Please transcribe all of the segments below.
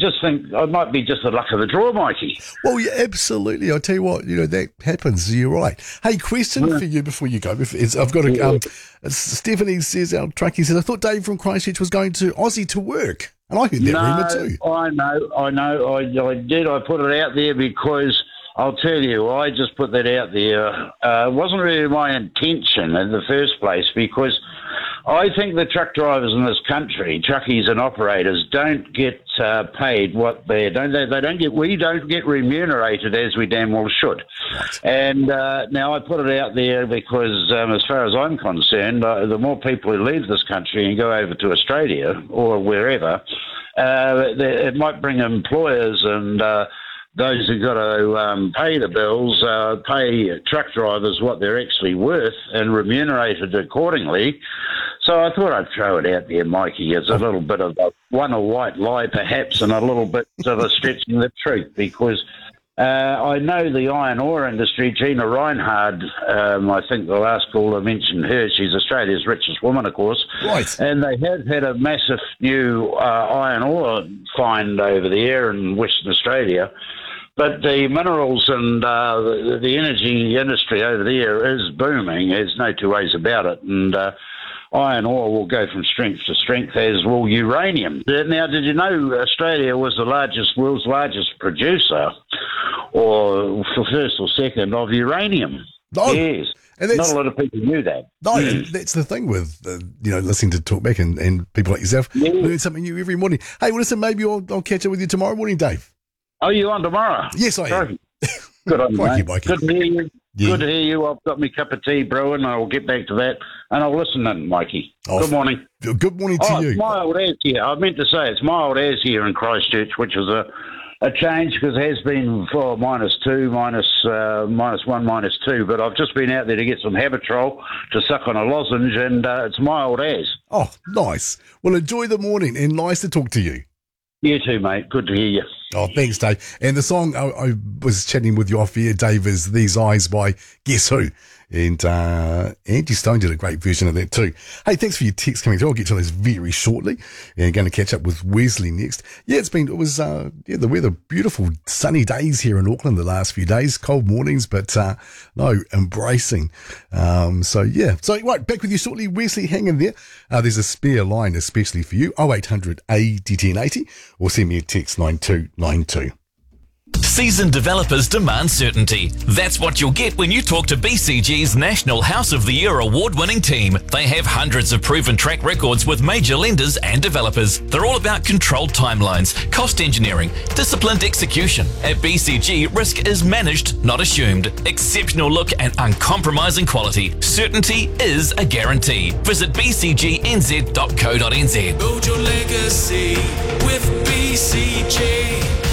just think it might be just the luck of the draw, Mikey. Well, yeah, absolutely. I'll tell you what, that happens. You're right. Hey, question for you before you go. I've got a, Stephanie says, our truckie says, I thought Dave from Christchurch was going to Aussie to work. And I heard that rumour too. I know. I did. I put it out there because I'll tell you, I just put that out there. It wasn't really my intention in the first place, because I think the truck drivers in this country, truckies and operators, don't get paid what we don't get remunerated as we damn well should. Right. And now I put it out there because, as far as I'm concerned, the more people who leave this country and go over to Australia or wherever, it might bring employers and those who've got to pay the bills, pay truck drivers what they're actually worth and remunerated accordingly. So I thought I'd throw it out there, Mikey, as a little bit of a white lie perhaps, and a little bit of a stretching the truth, because I know the iron ore industry. Gina Reinhard, I think the last caller mentioned her. She's Australia's richest woman, of course. Right. And they have had a massive new iron ore find over there in Western Australia. But the minerals and the energy industry over there is booming. There's no two ways about it. And iron ore will go from strength to strength, as will uranium. Now, did you know Australia was the world's largest producer, or for first or second, of uranium? No. Yes. And not a lot of people knew that. No, that's the thing with, listening to Talkback and people like yourself. Yeah. Learn something new every morning. Hey, well, listen, maybe I'll catch up with you tomorrow morning, Dave. Oh, you on tomorrow? Yes, I am. Good on you, mate. Mikey. Good to hear you. Yeah. Good to hear you. I've got my cup of tea brewing. I'll get back to that, and I'll listen in, Mikey. Good morning. Good morning to you. It's mild as here. I meant to say it's mild as here in Christchurch, which is a change because it has been for -2, -1, -2. But I've just been out there to get some Habitrol to suck on a lozenge, and it's mild as. Oh, nice. Well, enjoy the morning, and nice to talk to you. You too, mate. Good to hear you. Oh, thanks, Dave. And the song I was chatting with you off here, Dave, is These Eyes by Guess Who? And Angie Stone did a great version of that too. Hey, thanks for your text coming through. I'll get to those very shortly. And going to catch up with Wesley next. Yeah, the weather, beautiful sunny days here in Auckland the last few days. Cold mornings, but embracing. So right, back with you shortly. Wesley, hang in there. There's a spare line especially for you, 0800 AD 1080, or send me a text 9292. Seasoned developers demand certainty. That's what you'll get when you talk to BCG's National House of the Year award-winning team. They have hundreds of proven track records with major lenders and developers. They're all about controlled timelines, cost engineering, disciplined execution. At BCG, risk is managed, not assumed. Exceptional look and uncompromising quality. Certainty is a guarantee. Visit bcgnz.co.nz. Build your legacy with BCG.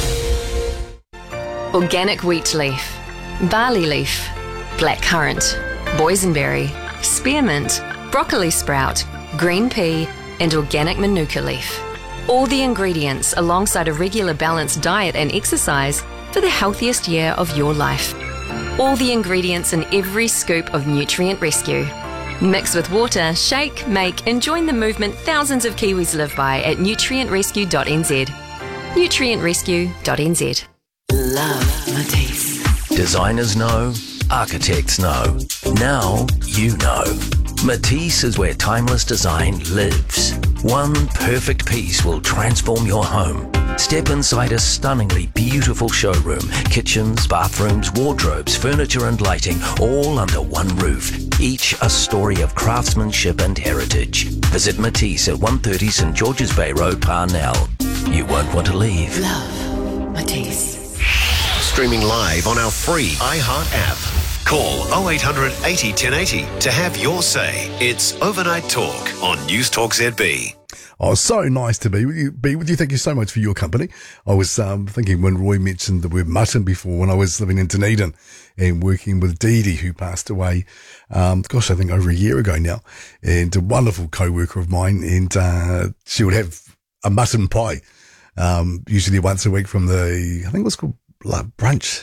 Organic wheat leaf, barley leaf, blackcurrant, boysenberry, spearmint, broccoli sprout, green pea, and organic manuka leaf. All the ingredients alongside a regular balanced diet and exercise for the healthiest year of your life. All the ingredients in every scoop of Nutrient Rescue. Mix with water, shake, make, and join the movement thousands of Kiwis live by at nutrientrescue.nz. nutrientrescue.nz. Love Matisse. Designers know, architects know. Now you know. Matisse is where timeless design lives. One perfect piece will transform your home. Step inside a stunningly beautiful showroom. Kitchens, bathrooms, wardrobes, furniture and lighting, all under one roof. Each a story of craftsmanship and heritage. Visit Matisse at 130 St George's Bay Road, Parnell. You won't want to leave. Love Matisse. Streaming live on our free iHeart app. Call 0800 80 1080 to have your say. It's Overnight Talk on News Talk ZB. Oh, so nice to be with you. Thank you so much for your company. I was thinking when Roy mentioned the word mutton before, when I was living in Dunedin and working with Dee Dee, who passed away, I think over a year ago now, and a wonderful co-worker of mine, and she would have a mutton pie, usually once a week from I think it was called brunch.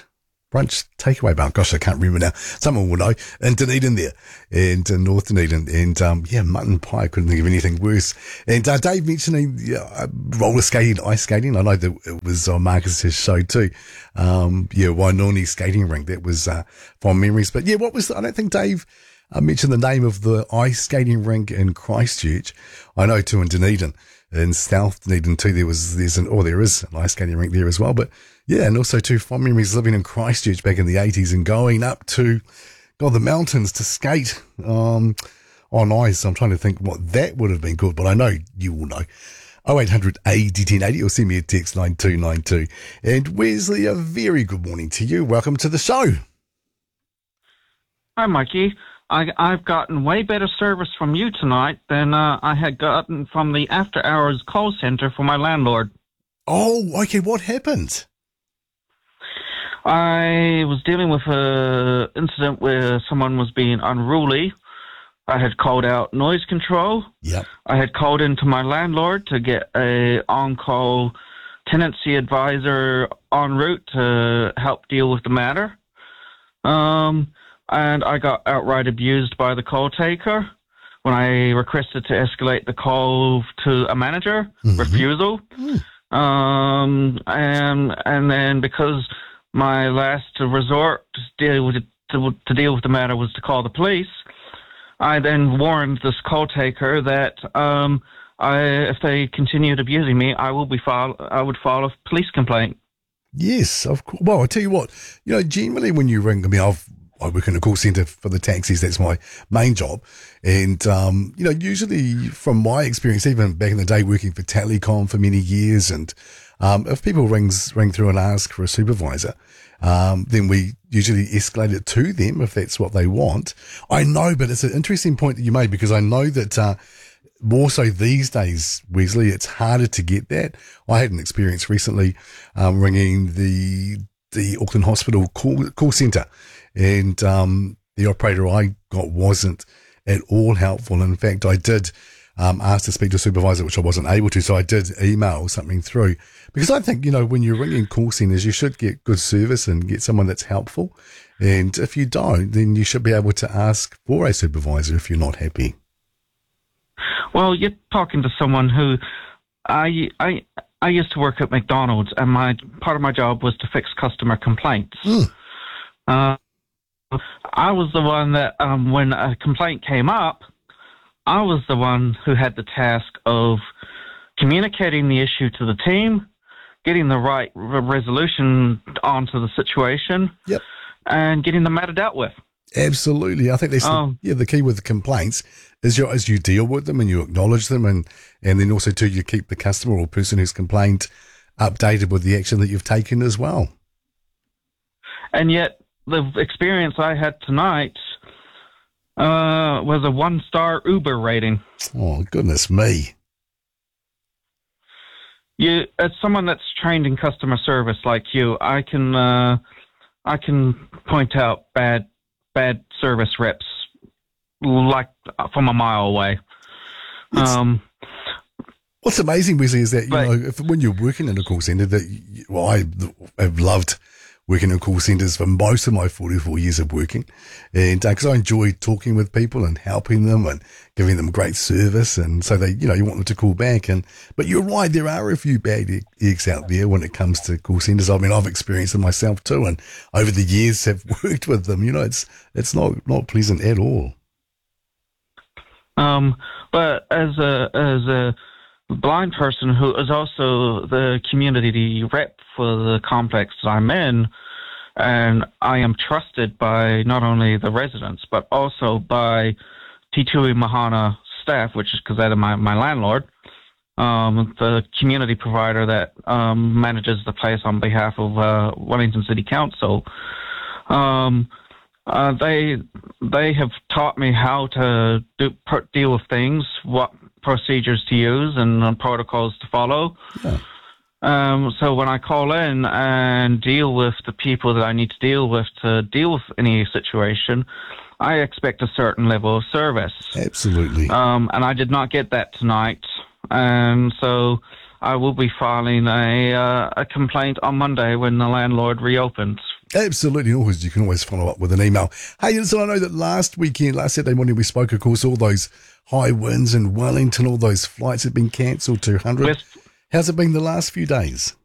brunch takeaway bar. Gosh, I can't remember now. Someone will know. In Dunedin there, and in North Dunedin, and mutton pie. I couldn't think of anything worse. And Dave mentioning roller skating, ice skating. I know that it was on Marcus's show too. Wainoni skating rink. That was fond memories. But what was? I don't think Dave mentioned the name of the ice skating rink in Christchurch. I know too in Dunedin. In South Dunedin too, there is an ice skating rink there as well. But and also too, fond memories living in Christchurch back in the 80s and going up to, the mountains to skate on ice. I'm trying to think what that would have been called, but I know you will know. 0800 AD 1080 or send me a text 9292. And Wesley, a very good morning to you. Welcome to the show. Hi, Mikey. I've gotten way better service from you tonight than I had gotten from the after-hours call center for my landlord. Oh, okay. What happened? I was dealing with an incident where someone was being unruly. I had called out noise control. Yep. I had called into my landlord to get a on-call tenancy advisor en route to help deal with the matter. And I got outright abused by the call taker when I requested to escalate the call to a manager. Refusal. And then because my last resort to deal with the matter was to call the police, I then warned this call taker that if they continued abusing me, I would file a police complaint. Yes, of course. Well, I tell you what, generally when you ring, I work in a call centre for the taxis. That's my main job. And, usually from my experience, even back in the day working for Telecom for many years, and if people ring through and ask for a supervisor, then we usually escalate it to them if that's what they want. I know, but it's an interesting point that you made, because I know that more so these days, Wesley, it's harder to get that. I had an experience recently ringing the Auckland Hospital call centre. And the operator I got wasn't at all helpful. In fact, I did ask to speak to a supervisor, which I wasn't able to, so I did email something through. Because I think, when you're ringing call centres, you should get good service and get someone that's helpful. And if you don't, then you should be able to ask for a supervisor if you're not happy. Well, you're talking to someone who I used to work at McDonald's, and part of my job was to fix customer complaints. I was the one that, when a complaint came up, I was the one who had the task of communicating the issue to the team, getting the right resolution onto the situation, and getting the matter dealt with. Absolutely. I think that's the key with the complaints is as you deal with them and you acknowledge them, and then also too, you keep the customer or person who's complained updated with the action that you've taken as well. And yet, the experience I had tonight was a 1-star Uber rating. Oh, goodness me. As someone that's trained in customer service like you, I can point out bad service reps like from a mile away. What's amazing, Wesley, is that when you're working in a call centre, I have loved working in call centres for most of my 44 years of working, and because I enjoy talking with people and helping them and giving them great service, and so they, you want them to call back. But you're right, there are a few bad eggs out there when it comes to call centres. I mean, I've experienced them myself too, and over the years have worked with them. It's not pleasant at all. But as a blind person who is also the community rep for the complex that I'm in, and I am trusted by not only the residents but also by Titui Mahana staff, which is because they're my landlord, the community provider that manages the place on behalf of Wellington City Council. They have taught me how to deal with things, what procedures to use and protocols to follow. So when I call in and deal with the people that I need to deal with any situation, I expect a certain level of service. Absolutely. And I did not get that tonight. And so I will be filing a complaint on Monday when the landlord reopens. Absolutely. Always, you can always follow up with an email. Hey, so I know that last Saturday morning, we spoke, of course, all those high winds in Wellington, all those flights had been cancelled, 200. How's it been the last few days?